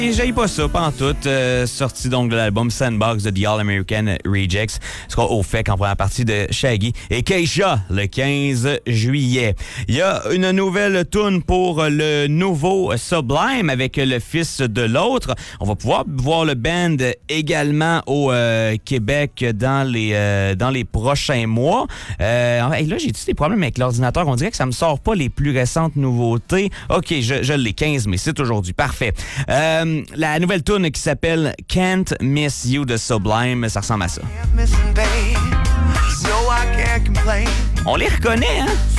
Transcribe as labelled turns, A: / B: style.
A: Et j'aille pas ça, pas en tout. Sorti donc de l'album Sandbox de The All American Rejects. Ce sera au fait en première partie de Shaggy et Keisha le 15 juillet. Il y a une nouvelle toune pour le nouveau Sublime avec le fils de l'autre. On va pouvoir voir le band également au Québec dans les prochains mois. Là, j'ai-tu des problèmes avec l'ordinateur? On dirait que ça me sort pas les plus récentes nouveautés. OK, je l'ai 15, mais c'est aujourd'hui. Parfait. La nouvelle tune qui s'appelle Can't Miss You de Sublime, ça ressemble à ça. On les reconnaît, hein?